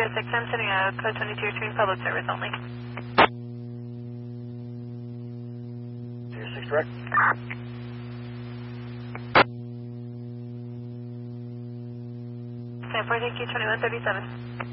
Sierra 6, I'm sending a code 22 screen public service only. Sierra 6 direct. 10-4, thank you, 2137.